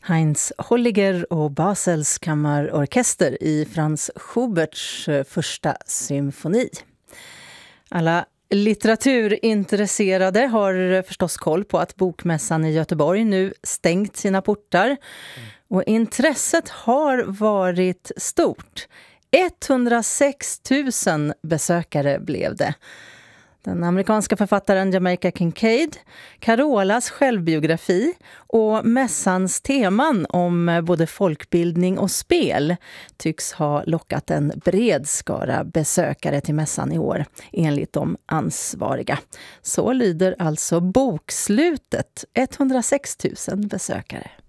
Heinz Holliger och Basels kammarorkester i Franz Schuberts första symfoni. Alla litteraturintresserade har förstås koll på att Bokmässan i Göteborg nu stängt sina portar. Och intresset har varit stort. 106 000 besökare blev det. Den amerikanska författaren Jamaica Kincaid, Carolas självbiografi och mässans teman om både folkbildning och spel tycks ha lockat en bred skara besökare till mässan i år, enligt de ansvariga. Så lyder alltså bokslutet, 106 000 besökare.